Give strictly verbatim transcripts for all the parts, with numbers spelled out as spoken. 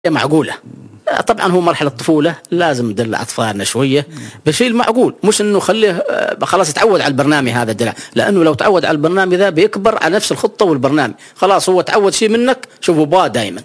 معقولة. طبعا هو مرحلة الطفولة لازم ندلع أطفالنا شوية بالشيء المعقول، مش إنه خليه خلاص يتعود على البرنامج هذا الدلع، لأنه لو تعود على البرنامج ذا بيكبر على نفس الخطة والبرنامج، خلاص هو تعود شيء منك شوفوا باه دائما.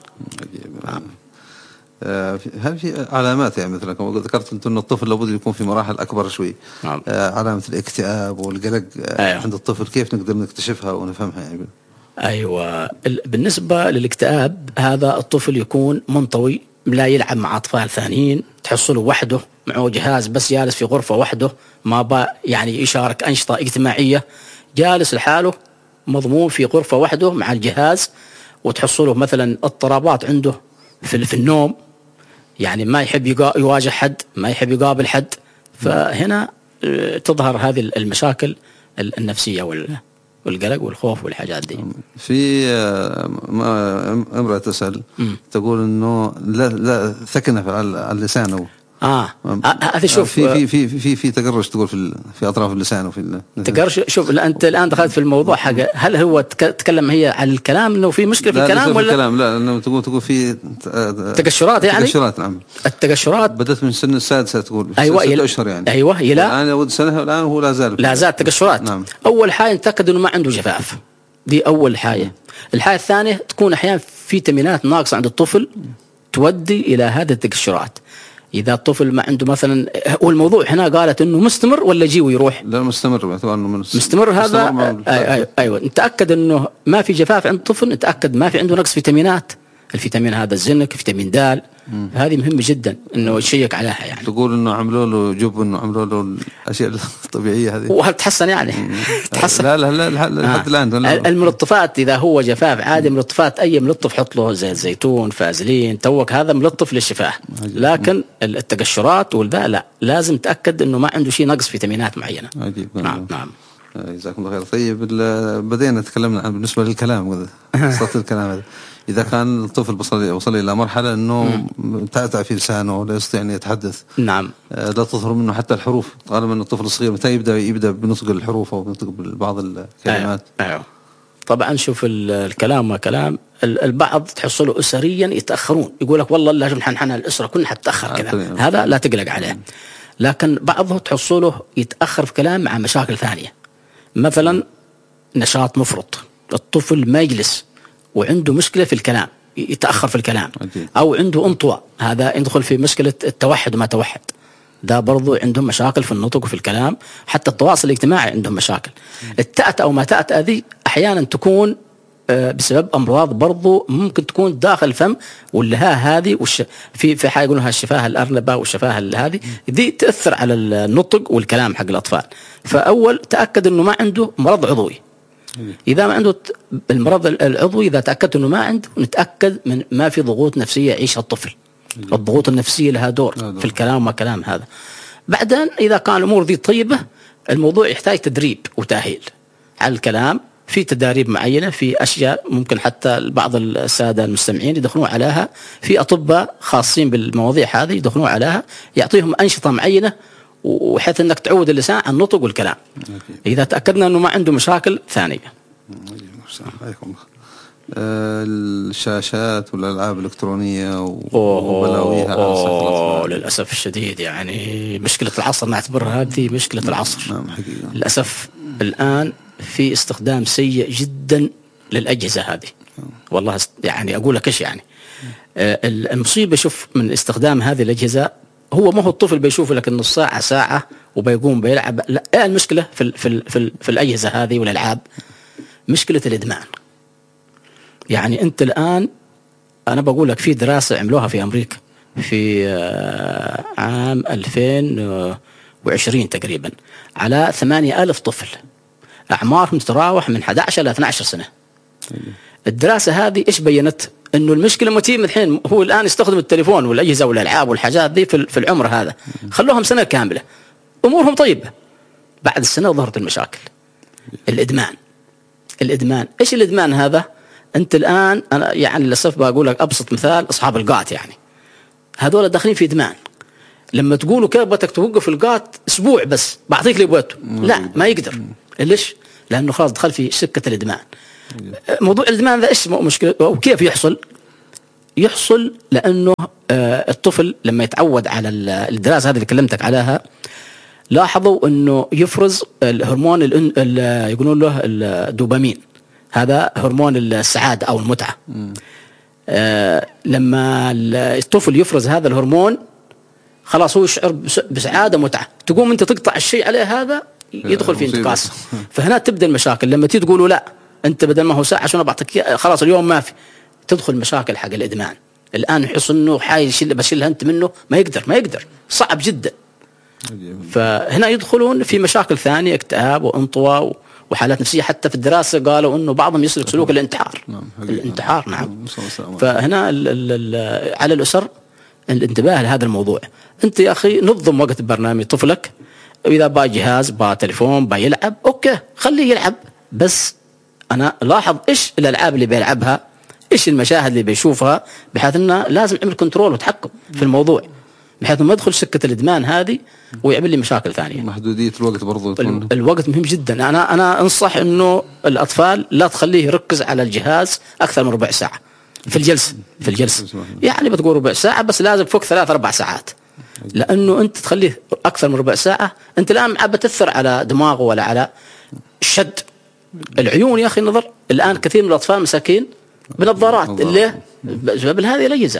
آه هل في علامات يعني مثلا كما ذكرت أنت أن الطفل لابد يكون في مراحل أكبر شوي، نعم. آه علامة الاكتئاب والقلق آه أيوه. عند الطفل كيف نقدر نكتشفها ونفهمها يعني؟ أيوة، بالنسبة للاكتئاب هذا الطفل يكون منطوي، لا يلعب مع أطفال ثانيين، تحصله وحده معه جهاز بس جالس في غرفة وحده، ما با يعني يشارك أنشطة اجتماعية، جالس لحاله مضمون في غرفة وحده مع الجهاز، وتحصله مثلا اضطرابات عنده في, في النوم، يعني ما يحب يواجه حد، ما يحب يقابل حد، فهنا تظهر هذه المشاكل النفسية والقلق والخوف والحاجات دي. في امرأة تسأل تقول إنه لا لا ثكنة على لسانه. اه هذا شوف في في في في في تقرش تقول في في اطراف اللسان وفي تقرش. شوف انت الان دخلت في الموضوع حاجه، هل هو تكلم هي على الكلام انه في مشكله في الكلام ولا الكلام؟ لا انه تقول تقول في تقشرات يعني تقشرات. نعم التقشرات بدأت من سن السادسة تقول ايوه ست اشهر يعني ايوه الى الان ود سنه الان هو لا زال لا زال تقشرات. نعم. اول حاجه نتاكد انه ما عنده جفاف، دي اول حاجه. الحاجه الثانيه تكون احيانا فيتامينات ناقصه عند الطفل تؤدي الى هذه التقشرات. إذا الطفل ما عنده مثلا، والموضوع هنا قالت إنه مستمر ولا يجي ويروح؟ لا مستمر، باعتبار إنه مستمر هذا مستمر أيوة, أيوة نتأكد إنه ما في جفاف عند الطفل، نتأكد ما في عنده نقص فيتامينات، الفيتامين هذا الزنك، فيتامين د، هذه مهمة جدا إنه يشيك عليها. يعني تقول إنه عملوا له جب، إنه عملوا له الأشياء الطبيعية هذه، وهل تحسن يعني؟ تحسن. لا لا لا لحد آه. الآن الملطفات إذا هو جفاف عادي، ملطفات أي ملطف حط له زيت زيتون، فازلين، توك، هذا ملطف للشفاه. لكن التقشرات والذا لا، لازم تأكد إنه ما عنده شيء نقص فيتامينات معينة. عجيب. نعم نعم. جزاكم الله خير. طيب بدينا تكلمنا عن بالنسبة للكلام، صوت الكلام هذا، إذا كان الطفل وصل وصل إلى مرحلة إنه تعتع في لسانه ولا يستطيع أن يتحدث، نعم، لا تظهر منه حتى الحروف، غالبا أن الطفل الصغير متى يبدأ يبدأ بنطق الحروف أو بنطق بعض الكلمات. أيوه. أيوه. طبعا شوف الكلام ما كلام، البعض تحصله أسريا يتأخرون، يقول لك والله لازم نحن الأسرة كلها حتتأخر كذا، هذا لا تقلق عليه. لكن بعضه تحصله يتأخر في كلام مع مشاكل ثانية، مثلا نشاط مفرط، الطفل ما يجلس وعنده مشكلة في الكلام، يتأخر في الكلام، أو عنده انطواء، هذا يدخل في مشكلة التوحد وما توحد، ده برضو عندهم مشاكل في النطق وفي الكلام، حتى التواصل الاجتماعي عندهم مشاكل. التأت أو ما تأت هذه أحيانا تكون بسبب أمراض برضو ممكن تكون داخل الفم، واللها هذه والش... في في حاجة يقولونها الشفاه الأرنبة والشفاه هذه، دي تأثر على النطق والكلام حق الأطفال. فأول تأكد إنه ما عنده مرض عضوي. إذا ما عنده المرض العضوي، إذا تأكدت إنه ما عنده، نتأكد من ما في ضغوط نفسية يعيشها الطفل. الضغوط النفسية لها دور في الكلام وما كلام هذا. بعدين إذا كان الأمور دي طيبة، الموضوع يحتاج تدريب وتأهيل على الكلام، في تداريب معينة، في أشياء ممكن حتى بعض السادة المستمعين يدخلون عليها، في أطباء خاصين بالمواضيع هذه يدخلون عليها، يعطيهم أنشطة معينة وحيث أنك تعود اللسان عن النطق والكلام، إذا تأكدنا أنه ما عنده مشاكل ثانية. الشاشات والألعاب الإلكترونية وبلاويها أوه للأسف الشديد، يعني مشكلة العصر نعتبرها هذه مشكلة العصر. نعم حقيقة. للأسف الآن في استخدام سيء جدا للأجهزة هذه، والله يعني أقول لك إيش يعني المصيبة. شوف من استخدام هذه الأجهزة، هو ما هو الطفل بيشوف لك نص ساعة ساعة وبيقوم بيلعب، لا، المشكلة في في في, في الأجهزة هذه والألعاب مشكلة الإدمان. يعني أنت الآن أنا بقول لك في دراسة عملوها في أمريكا في عام ألفين وعشرين تقريبا على ثمانية ألف طفل، أعمارهم تتراوح من أحد عشر إلى اثني عشر سنة. الدراسة هذه إيش بينت؟ إنه المشكلة متى من الحين هو الآن يستخدم التليفون والأجهزة والألعاب والحاجات دي في العمر هذا، خلوهم سنة كاملة أمورهم طيبة، بعد السنة ظهرت المشاكل. الإدمان الإدمان إيش الإدمان هذا؟ أنت الآن أنا يعني للأسف بقول لك أبسط مثال، أصحاب القات يعني هذول داخلين في إدمان. لما تقولوا كيف بدك توقف القات أسبوع بس بعطيك اللي بغيته، لا ما يقدر. ليش؟ لأنه خلاص دخل في سكة الإدمان. موضوع الإدمان ذا إيش مشكلة وكيف يحصل؟ يحصل لأنه الطفل لما يتعود على الدراسة هذه اللي كلمتك عليها، لاحظوا أنه يفرز الهرمون يقولون له الدوبامين، هذا هرمون السعادة أو المتعة. آه لما الطفل يفرز هذا الهرمون خلاص هو يشعر بسعادة متعة، تقوم أنت تقطع الشيء عليه هذا يدخل في انتكاس. فهنا تبدأ المشاكل. لما تيجي تقولوا لا أنت بدل ما هو ساعة شو أنا بعطيك خلاص اليوم ما في، تدخل مشاكل حق الإدمان. الآن يحس إنه حايشيل بشيلها أنت منه ما يقدر ما يقدر صعب جدا. فهنا يدخلون في مشاكل ثانية، اكتئاب وانطواء وحالات نفسية. حتى في الدراسة قالوا إنه بعضهم يسلك سلوك الانتحار. نعم. الانتحار نعم. فهنا ال ال ال على الأسر الانتباه لهذا الموضوع. أنت يا أخي نظم وقت البرنامج طفلك، إذا با جهاز با تليفون با يلعب أوكي خليه يلعب، بس أنا لاحظ إيش الألعاب اللي بيلعبها، إيش المشاهد اللي بيشوفها، بحيث إنه لازم يعمل كنترول وتحكم في الموضوع، بحيث ما يدخل سكة الإدمان هذه ويعمل لي مشاكل ثانية. محدودية الوقت برضو تكون. الوقت مهم جدا. أنا أنا أنصح إنه الأطفال لا تخليه يركز على الجهاز أكثر من ربع ساعة في الجلسة في الجلسة يعني بتقول ربع ساعة بس لازم فوق ثلاث أربع ساعات، لأنه أنت تخليه أكثر من ربع ساعة أنت الآن عم بتأثر على دماغه ولا على الشد العيون. يا أخي النظر الآن كثير من الأطفال مساكين بنظارات اللي بسبب هذه الأجهزة.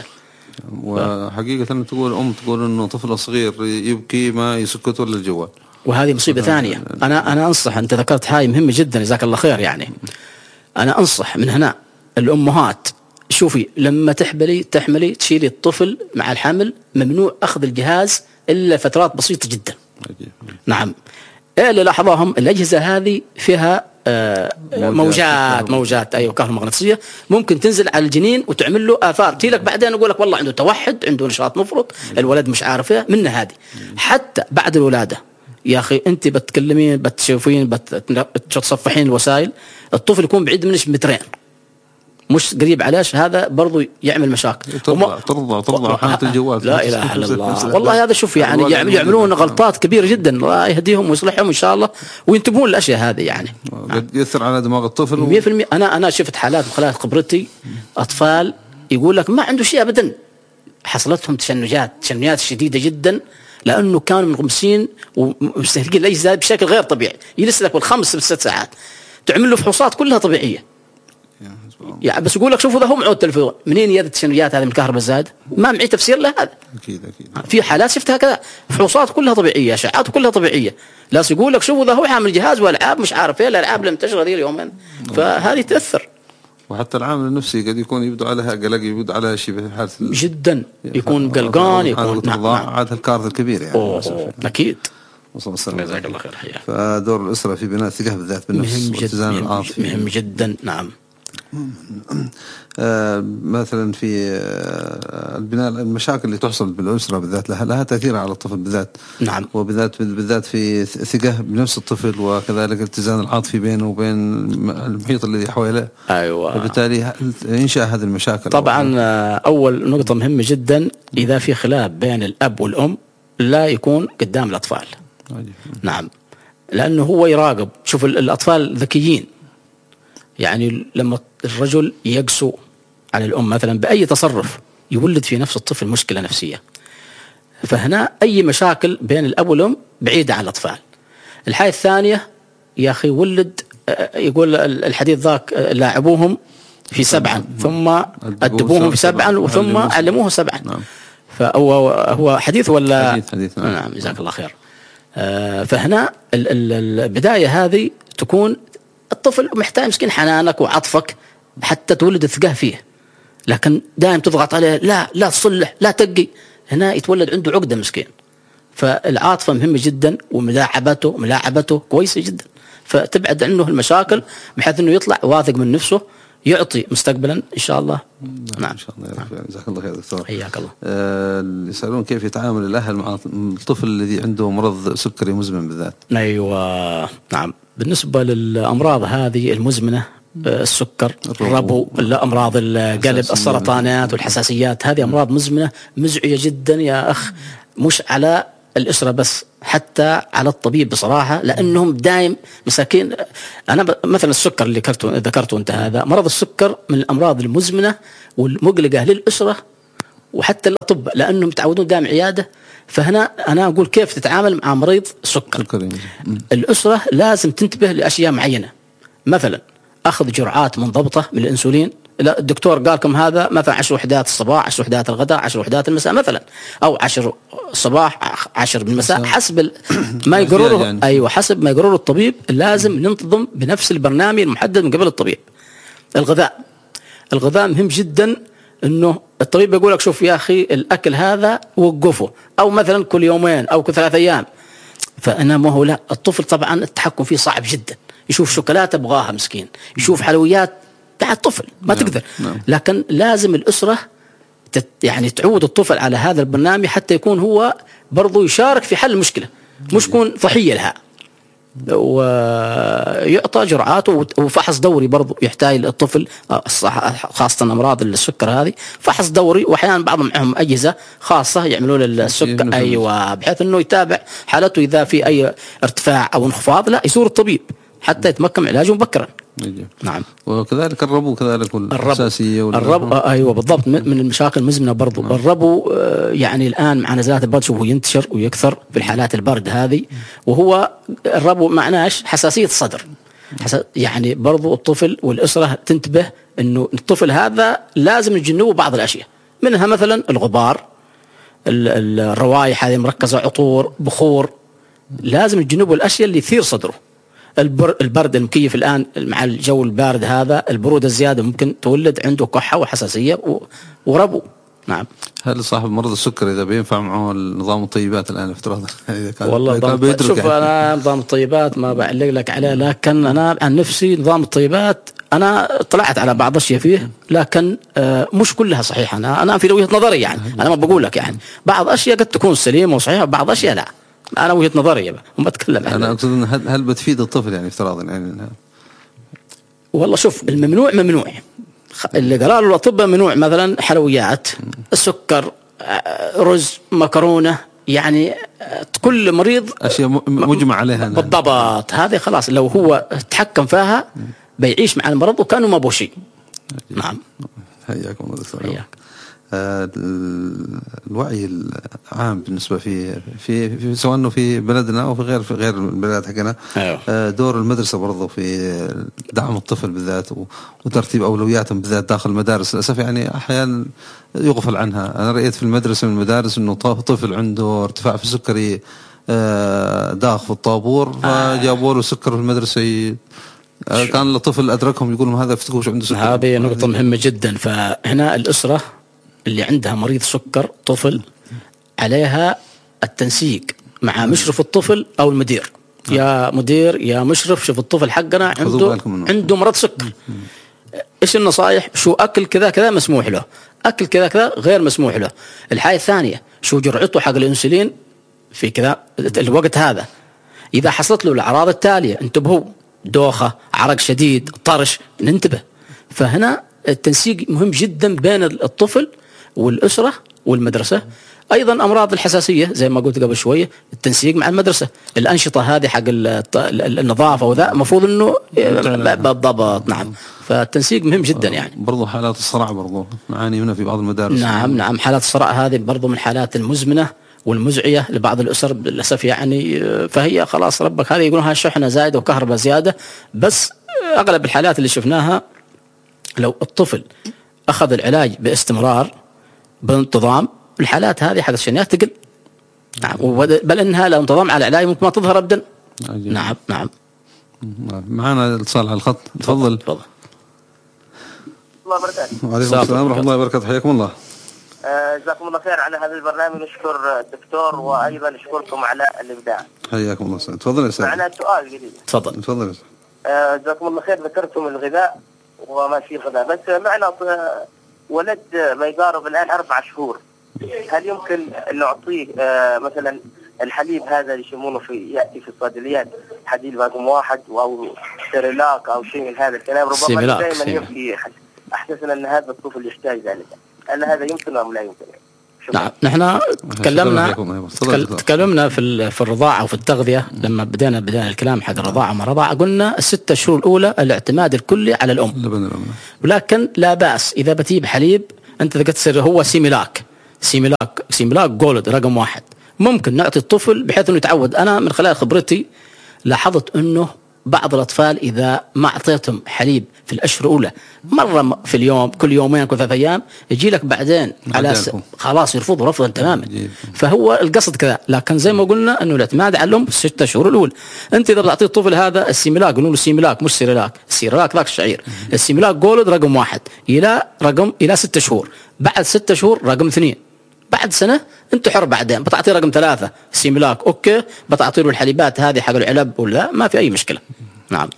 وحقيقة تقول أم تقول إنه طفل صغير يبكي ما يسكت ولا الجوال، وهذه مصيبة ثانية. أنا أنا أنصح، أنت ذكرت هاي مهمة جدا جزاك الله خير. يعني أنا أنصح من هنا الأمهات، شوفي لما تحملي تحملي تشيلي الطفل مع الحمل ممنوع أخذ الجهاز إلا فترات بسيطة جدا. نعم. اللي لاحظوهم الأجهزة هذه فيها آه موجات موجات أيوة كهرومغناطيسية ممكن تنزل على الجنين وتعمل له آثار، تيلك بعدين يقول لك والله عنده توحد، عنده نشاط مفرط، الولد مش عارفه منه هذه. حتى بعد الولادة يا أخي أنت بتكلمين بتشوفين بتصفحين الوسائل، الطفل يكون بعيد منش مترين مش قريب علاش، هذا برضو يعمل مشاكل. ترضى ترضى ترضى حالة الجوال. لا إله إلا الله. والله هذا شوف يعني يعملون غلطات كبيرة جدا، الله يهديهم ويصلحهم إن شاء الله وينتبهون للأشياء هذه. يعني يأثر على دماغ الطفل مية في المية. أنا أنا شفت حالات من خلال خبرتي أطفال يقول لك ما عنده شيء أبدا، حصلتهم تشنجات تشنجات شديدة جدا لأنه كانوا منغمسين ومستهلكين الأجهزة بشكل غير طبيعي. يجلس لك بالخمس ست ساعات تعمل له فحوصات كلها طبيعية، يعني بس يقول لك شوفوا ذا هو معود تلفون منين يد التشنجات هذه من الكهرباء زاد، ما معي تفسير لهذا. اكيد اكيد في حالات شفتها كذا فحوصات كلها طبيعيه، اشعاعات كلها طبيعيه، لا يقول لك شوفوا ذا هو عامل جهاز والعاب مش عارف ايه، الالعاب لم تشغل هذه اليومين، فهذه تاثر. وحتى العامل النفسي قد يكون يبدو عليها قلق، يبدو على شيء بحالة جدا يكون قلقان، يكون نعم هذا الكارثه الكبير يعني. أوه اكيد. جزاك الله خير. فدور الاسره في بناء الثقه بالذات بالنفس والاتزان العاطفي مهم جدا. نعم. آه مثلا في آه البناء المشاكل اللي تحصل بالأسرة بالذات لها, لها تأثير على الطفل بالذات. نعم. وبالذات بالذات في ثقة بنفس الطفل، وكذلك الاتزان العاطفي بينه وبين المحيط الذي حواليه. أيوة. وبالتالي إنشاء هذه المشاكل طبعا أول نقطة مهمة جدا، إذا في خلاف بين الأب والأم لا يكون قدام الأطفال. عجيب. نعم، لأنه هو يراقب. شوف الأطفال ذكيين، يعني لما الرجل يقسو على الأم مثلا بأي تصرف يولد في نفس الطفل مشكلة نفسية. فهنا أي مشاكل بين الأب والأم بعيدة عن الأطفال. الحاجة الثانية يا أخي ولد، يقول الحديث ذاك لاعبوهم في سبعا ثم أدبوهم في سبعا ثم علموه سبعا. فهو هو حديث ولا حديث حديث نعم. نعم جزاك الله خير. فهنا البداية هذه تكون الطفل محتاج مسكين حنانك وعطفك حتى تولد الثقة فيه، لكن دائما تضغط عليه لا لا تصلح لا تقي، هنا يتولد عنده عقدة مسكين. فالعاطفة مهمة جدا، وملاعبته ملاعبته كويسة جدا، فتبعد عنه المشاكل بحيث انه يطلع واثق من نفسه، يعطي مستقبلا ان شاء الله. نعم ان شاء الله. جزاك الله خير دكتور. حياك الله. آه يسألون كيف يتعامل الاهل مع الطفل الذي عنده مرض سكري مزمن بالذات. ايوه نعم. بالنسبة للأمراض هذه المزمنة، السكر، الربو، الأمراض القلب، السرطانات والحساسيات، هذه أمراض مزمنة مزعجة جدا يا أخ، مش على الأسرة بس، حتى على الطبيب بصراحة، لأنهم دائم مساكين. أنا مثلا السكر اللي ذكرته أنت، هذا مرض السكر من الأمراض المزمنة والمقلقة للأسرة وحتى الأطباء، لأنهم متعودون دائم عيادة. فهنا أنا أقول كيف تتعامل مع مريض السكر. الأسرة لازم تنتبه لأشياء معينة، مثلا أخذ جرعات منضبطة من الأنسولين. لا، الدكتور قال لكم هذا مثلا عشر وحدات الصباح، عشر وحدات الغداء، عشر وحدات المساء مثلا، أو عشر الصباح عشر بالمساء، حسب ما يقرره يعني. أيوة، حسب ما يقرره الطبيب. لازم ننتظم بنفس البرنامج المحدد من قبل الطبيب. الغذاء الغذاء مهم جدا، إنه الطبيب يقول لك شوف يا أخي الأكل هذا وقفه، أو مثلا كل يومين أو كل ثلاث أيام. فأنا ما هو لا، الطفل طبعا التحكم فيه صعب جدا. يشوف شوكولاتة أبغاها مسكين، يشوف حلويات تاع الطفل ما نعم. تقدر نعم. لكن لازم الأسرة تت يعني تعود الطفل على هذا البرنامج حتى يكون هو برضو يشارك في حل المشكلة، مش يكون ضحية لها. ويعطى جرعاته وفحص دوري برضو يحتاج الطفل، خاصة أمراض السكر هذه فحص دوري، وأحيانا بعضهم معهم أجهزة خاصة يعملون السكر أيوة، بحيث أنه يتابع حالته إذا في أي ارتفاع أو انخفاض لا يزور الطبيب حتى يتمكن من علاجه مبكرا. نعم. وكذلك الربو كذلك الأساسية الربو أيوة بالضبط من المشاكل المزمنة برضو. نعم. الربو يعني الآن مع نزلات البرد شوفوا ينتشر ويكثر في الحالات البرد هذه، وهو الربو معناش حساسية الصدر. يعني برضو الطفل والأسرة تنتبه إنه الطفل هذا لازم نجنبه بعض الأشياء، منها مثلا الغبار، الروائح هذه مركزة، عطور، بخور، لازم نجنبه الأشياء اللي يثير صدره. البرد المكيف الآن مع الجو البارد هذا، البرودة الزيادة ممكن تولد عنده كحة وحساسية وربو. نعم. هل صاحب مرض السكر إذا بينفع معه نظام الطيبات الآن افتراضا؟ والله كان شوف يعني. أنا نظام الطيبات ما بعلق لك عليه، لكن أنا عن نفسي نظام الطيبات أنا طلعت على بعض الأشياء فيه، لكن آه مش كلها صحيحة. أنا أنا في وجهة نظري يعني، أنا ما بقول لك يعني بعض أشياء قد تكون سليمة وصحيحة، بعض أشياء لا. أنا وجهة نظري وما أتكلم. أنا أقصد إن هل هل بتفيد الطفل يعني افتراضا يعني؟ والله شوف، الممنوع ممنوع، اللي قالوا الأطباء ممنوع مثلا حلويات، السكر، رز، مكرونة، يعني كل مريض أشياء مجمع عليها بالضبط. هذه خلاص لو هو تحكم فيها بيعيش مع المرض وكانوا ما بوشي. نعم. حياكم الله دكتور. حياك. آه الوعي العام بالنسبة في في, في سواء انه في بلدنا او في غير في غير البلاد حقنا. أيوه. آه دور المدرسة برضه في دعم الطفل بالذات وترتيب اولوياتهم بالذات داخل المدارس. للاسف يعني احيانا يغفل عنها. انا رأيت في المدرسة من المدارس انه طفل عنده ارتفاع في السكري آه داخل في الطابور، فجابوا له سكر في المدرسة. كان الطفل أدركهم يقولون هذا افتكروش عنده سكر. هذه نقطة مهمة جدا. فهنا الأسرة اللي عندها مريض سكر طفل عليها التنسيق مع مشرف الطفل أو المدير. يا مدير يا مشرف، شوف الطفل حقنا عنده عنده مرض سكر، إيش النصائح؟ شو أكل كذا كذا مسموح له، أكل كذا كذا غير مسموح له. الحاجة الثانية شو جرعته حق الأنسولين في كذا الوقت هذا. إذا حصلت له الأعراض التالية انتبهوا: دوخة، عرق شديد، طرش، ننتبه. فهنا التنسيق مهم جدا بين الطفل والأسرة والمدرسة. أيضا أمراض الحساسية زي ما قلت قبل شوية، التنسيق مع المدرسة. الأنشطة هذه حق النظافة وذا مفروض أنه بالضبط. نعم. فالتنسيق مهم جدا يعني. برضو حالات الصرع برضو نعاني منها في بعض المدارس. نعم نعم. حالات الصرع هذه برضو من الحالات المزمنة والمزعية لبعض الأسر للأسف يعني. فهي خلاص ربك هذه يقولونها شحنة زائدة وكهرباء زيادة. بس أغلب الحالات اللي شفناها لو الطفل أخذ العلاج باستمرار بانتظام، الحالات هذه حق الشنيات تقل. نعم. بل إنها لو انتظام على العلاج ممكن ما تظهر أبدا. نعم نعم. معنا اتصال على الخط. تفضل. تفضل. الله وبركاته. وعليكم السلام ورحمة الله وبركاته. حياكم الله. جزاكم الله خير على هذا البرنامج. نشكر الدكتور وأيضا نشكركم على الإبداع. حياكم الله. تفضل يا سيدي. معنا سؤال جديد. تفضل. تفضل. جزاكم الله خير. ذكرتم الغذاء وما فيه غذاء، بس معنا ولد ما يقارب الآن أربع شهور، هل يمكن أن نعطيه مثلا الحليب هذا اللي يسمونه في يأتي في الصيدليات حليب رقم واحد أو سيريلاك أو شيء من هذا الكلام؟ ربما دائما يبكي، أحسسنا أن هذا الطفل يحتاج ذلك. هل هذا يمكن أم لا يمكن؟ نعم نحن تكلمنا تكلمنا في في الرضاعة وفي التغذية. لما بدينا بدينا الكلام حق الرضاعة وما رضاعة قلنا الستة شهور الأولى الاعتماد الكلي على الأم، ولكن لا بأس إذا بتجيب حليب أنت تصير هو سيميلاك سيميلاك سيميلاك جولد رقم واحد، ممكن نعطي الطفل بحيث إنه يتعود. أنا من خلال خبرتي لاحظت إنه بعض الأطفال إذا ما أعطيتهم حليب في الأشهر الأولى مرة في اليوم كل يومين كل ثلاث أيام يجي لك بعدين على س... خلاص يرفض رفضا تماما. فهو القصد كذا، لكن زي ما قلنا أنه الاعتماد على الأم في الستة شهور الأولى. أنت إذا تعطي الطفل هذا السيميلاك، قلنا له السيميلاك مش سيريلاك، السيريلاك ذاك الشعير، السيميلاك جولد رقم واحد إلى رقم إلى ستة شهور، بعد ستة شهور رقم اثنين، بعد سنة أنت حر بعدين بتعطي رقم ثلاثة السيميلاك أوكي، بتعطي له الحليبات هذه حق العلب ولا ما في أي مشكلة. نعم.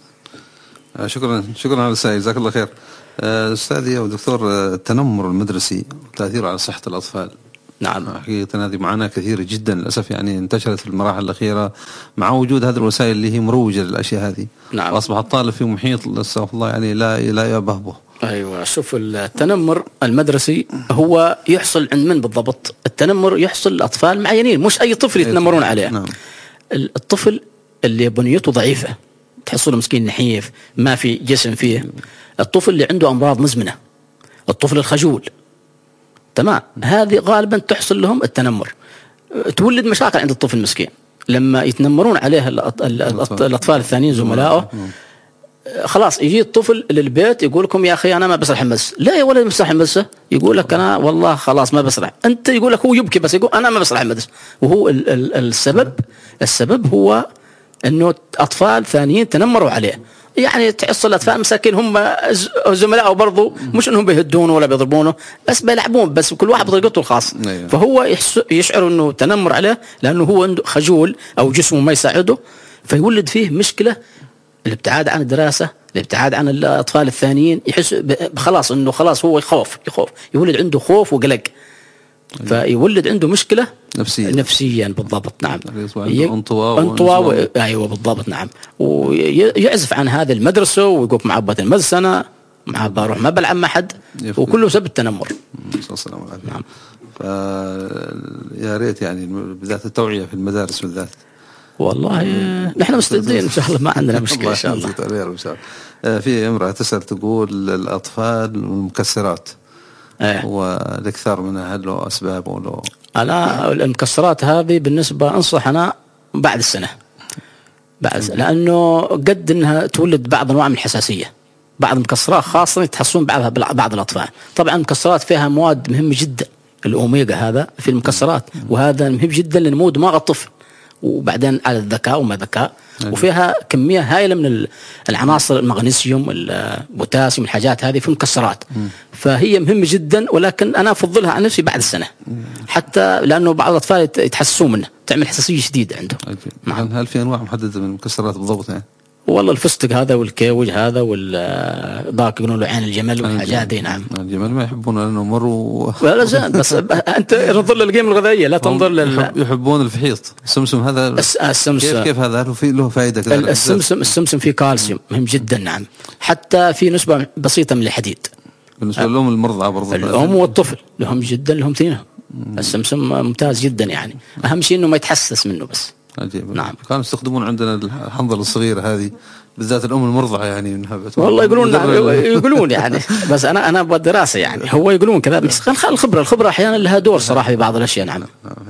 شكرا شكرا على السائل، جزاك الله خير. أستاذي أو دكتور، التنمر المدرسي وتأثيره على صحة الأطفال. نعم. حقيقة هذه معاناة كثيرة جدا للأسف، يعني انتشرت في المراحل الأخيرة مع وجود هذه الوسائل اللي هي مروجة للأشياء هذه. نعم. وأصبح الطالب في محيط استغفر الله يعني لا لا يبهبه. أيوة، شوف التنمر المدرسي هو يحصل عند من بالضبط؟ التنمر يحصل لأطفال معينين، مش أي طفل يتنمرون عليه. نعم. الطفل اللي بنيته ضعيفة تحصله مسكين نحيف ما في جسم فيه، الطفل اللي عنده أمراض مزمنة، الطفل الخجول، تمام، هذه غالبا تحصل لهم التنمر، تولد مشاكل عند الطفل المسكين لما يتنمرون عليه الأطفال الثانيين زملائه. خلاص يجي الطفل للبيت يقول لكم يا أخي أنا ما بسرح المدرسة. لا يا ولد مسرح المدرسة، يقول لك أنا والله خلاص ما بسرح. أنت يقول لك هو يبكي بس يقول أنا ما بسرح المدرسة، وهو ال ال السبب السبب هو إنه أطفال ثانيين تنمروا عليه. يعني تحصل الأطفال مساكين هم زملائه برضو مش إنهم بيهدونه ولا بيضربونه، بس بيلعبون بس كل واحد بطريقته الخاصة. فهو يشعر إنه تنمر عليه لأنه هو عنده خجول أو جسمه ما يساعده، فيولد فيه مشكلة، الابتعاد عن الدراسة، الابتعاد عن الأطفال الثانيين، يحس خلاص إنه خلاص هو يخوف يخوف يولد عنده خوف وقلق، فيولد عنده مشكلة نفسيا نفسيا بالضبط. نعم. انطواء انطواء ايوه بالضبط. نعم. ويعزف عن هذه المدرسة ويقول معبة المدرسة أنا مع بروح ما بلعب مع حد، وكله سبب التنمر. نعم. يا ريت يعني بالذات التوعية في المدارس بالذات. والله نحن مستعدين إن شاء الله، ما عندنا مشكلة إن شاء الله. في امرأة تسأل تقول الأطفال والمكسرات ايه. والاكثار منها هل له اسباب ولا؟ انا المكسرات هذه بالنسبه انصح انا بعد السنه بعد، لانه قد انها تولد بعض انواع من الحساسيه، بعض المكسرات خاصه يتحسون بعضها بعض الاطفال. طبعا المكسرات فيها مواد مهمه جدا، الاوميجا هذا في المكسرات، وهذا مهم جدا لنمو دماغ الطفل، وبعدين على الذكاء وما ذكاء، وفيها كمية هائلة من العناصر، المغنيسيوم البوتاسيوم الحاجات هذه في المكسرات، فهي مهمة جدا، ولكن أنا أفضلها عن نفسي بعد السنة، حتى لأنه بعض الأطفال يتحسسون منه، تعمل حساسية شديدة عندهم. نعم. هل في أنواع محددة من المكسرات بالضبط يعني؟ والله الفستق هذا والكيوج هذا والذاك يقولون له عين الجمل والحاجات دي. نعم. الجمل ما يحبونه لأنه مروا ولا زين، بس أنت تنظر للقيمة الغذائية لا تنظر لل. يحبون الفحيط. السمسم هذا السمسم كيف كيف هذا له في له فائدة كذا؟ السمسم السمسم فيه كالسيوم مهم جدا. نعم. حتى في نسبة بسيطة من الحديد بالنسبة لهم المرضعة برضه، الأم والطفل لهم جدا لهم ثينهم. السمسم ممتاز جدا، يعني أهم شيء إنه ما يتحسس منه بس. عجيب. نعم. كانوا يستخدمون عندنا الحنظلة الصغيرة هذه بالذات الأم المرضعة يعني منها. والله يقولون يقولون يعني بس أنا أنا بالدراسة يعني هو يقولون كذا، بس خل الخبرة الخبرة أحيانا لها دور صراحة في بعض الأشياء. نعم.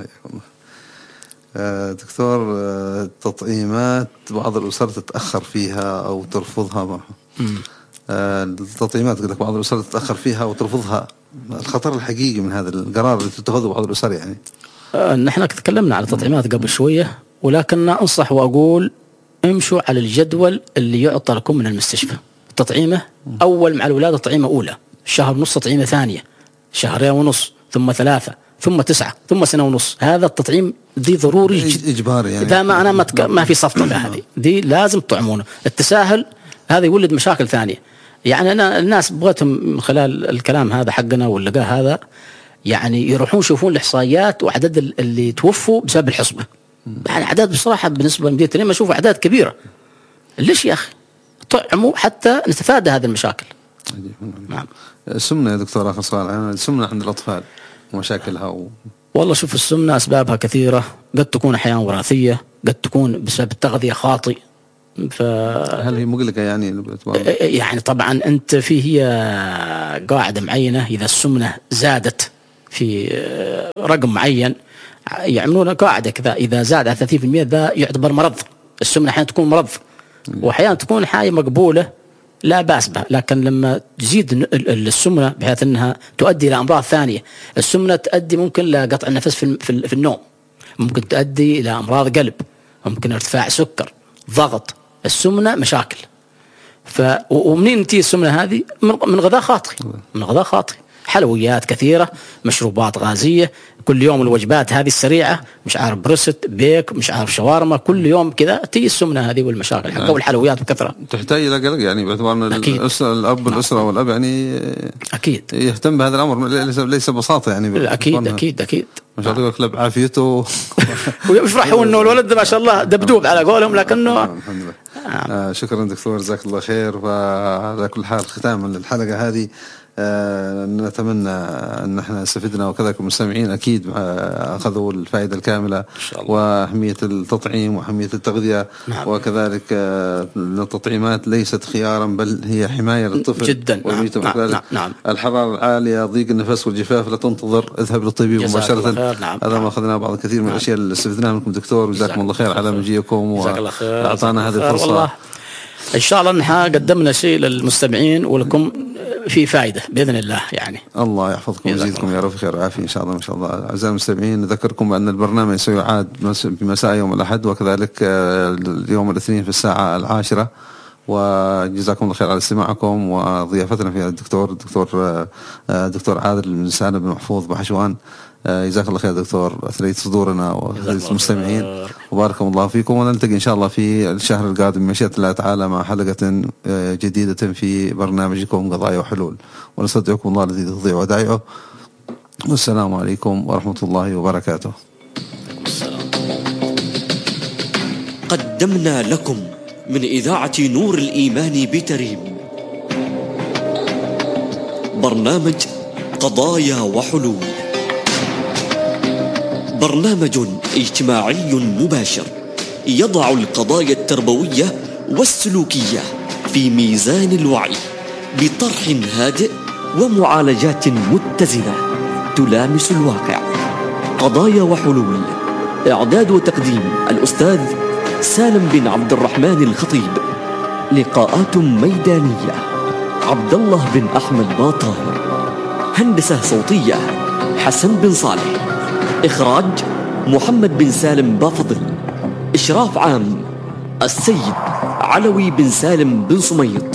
دكتور، التطعيمات بعض الأسر تتأخر فيها أو ترفضها. التطعيمات قلت لك بعض الأسر تتأخر فيها وترفضها، الخطر الحقيقي من هذا القرار اللي تتخذه بعض الأسر يعني. نحن تكلمنا على التطعيمات قبل شوية، ولكن أنصح وأقول امشوا على الجدول اللي يعطى لكم من المستشفى. التطعيمة أول مع الولادة تطعيمة أولى، شهر ونص تطعيمة ثانية، شهرين ونص، ثم ثلاثة، ثم تسعة، ثم سنة ونص. هذا التطعيم دي ضروري جدا، إجباري يعني. إذا ما أنا ما, تك... ما في صفقة هذه دي لازم تطعمونه. التساهل هذا يولد مشاكل ثانية. يعني أنا الناس بغتهم من خلال الكلام هذا حقنا واللقاء هذا يعني يروحون يشوفون الإحصائيات وعدد اللي توفوا بسبب الحصبة. يعني أعداد بصراحة بالنسبة لمدينة الريم أشوف أعداد كبيرة. ليش يا أخي؟ طعموا حتى نتفادى هذه المشاكل. نعم. السمنة يا دكتور، آخر سؤال، السمنة عند الأطفال ومشاكلها و... والله شوف السمنة أسبابها كثيرة، قد تكون أحيانا وراثية، قد تكون بسبب التغذية خاطئ. ف... هل هي مقلقة يعني؟ يعني طبعا أنت في هي قاعدة معينة، إذا السمنة زادت في رقم معين يعملون قاعدة كذا، إذا زاد على ثلاثين بالمئة ذا يعتبر مرض. السمنة أحيانا تكون مرض وأحيانا تكون حاجة مقبولة لا بأس بها، لكن لما تزيد السمنة بحيث أنها تؤدي إلى أمراض ثانية. السمنة تؤدي ممكن لقطع النفس في في النوم، ممكن تؤدي إلى أمراض قلب، ممكن ارتفاع سكر، ضغط. السمنة مشاكل. ف ومنين تيجي السمنة هذه؟ من غذاء خاطئ، من غذاء خاطئ، حلويات كثيرة، مشروبات غازية، كل يوم الوجبات هذه السريعة، مش عارف برست بيك، مش عارف شاورما، كل يوم كذا تيجي السمنة هذه والمشاكل حقها والحلويات بكثرة. تحتاج إلى قلق يعني باعتبار أن الأسرة الأب والأسرة والأب يعني أكيد يهتم بهذا الأمر، ليس ليس بساطة يعني. أكيد أكيد أكيد ما شاء الله يقول بعافيته ويفرحوا إنه الولد ما شاء الله دبدوب على قولهم، لكنه الحمد لله. آه شكرا دكتور، جزاك الله خير. وعلى كل حال ختاما للحلقة هذه آه نتمنى أن احنا استفدنا وكذلك المستمعين أكيد آه أخذوا الفائدة الكاملة وأهمية التطعيم وأهمية التغذية. نعم. وكذلك آه التطعيمات ليست خيارا بل هي حماية للطفل جدا. نعم. نعم. نعم. الحرارة العالية، ضيق النفس والجفاف، لا تنتظر، اذهب للطبيب مباشرة. نعم. هذا ما أخذنا بعض كثير من الأشياء اللي استفدناها منكم دكتور، وجزاكم الله خير على مجيئكم وأعطانا هذه الفرصة. والله إن شاء الله نحن قدمنا شيء للمستمعين ولكم في فائدة بإذن الله يعني. الله يحفظكم ويزيدكم يا رب خير وعافية إن شاء الله. إن شاء الله. أعزائي المستمعين نذكركم بأن البرنامج سيعاد بمساء يوم الأحد وكذلك اليوم الاثنين في الساعة العاشرة. وجزاكم الله خير على استماعكم. وضيافتنا في الدكتور الدكتور دكتور عادل بن سالم بن محفوظ بحشوان. جزاك الله خير دكتور، أثريت صدورنا وأثريت المستمعين وباركم الله فيكم. ونلتقي إن شاء الله في الشهر القادم بمشيئة الله تعالى مع حلقة جديدة في برنامجكم قضايا وحلول. ونستودعكم الله الذي تضيع ودائعه. والسلام عليكم ورحمة الله وبركاته. قدمنا لكم من إذاعة نور الإيمان بتريم برنامج قضايا وحلول، برنامج اجتماعي مباشر يضع القضايا التربوية والسلوكية في ميزان الوعي بطرح هادئ ومعالجات متزنة تلامس الواقع. قضايا وحلول، إعداد وتقديم الأستاذ سالم بن عبد الرحمن الخطيب. لقاءات ميدانية عبد الله بن أحمد باطاهر. هندسة صوتية حسن بن صالح. إخراج محمد بن سالم بافضل. إشراف عام السيد علوي بن سالم بن صميط.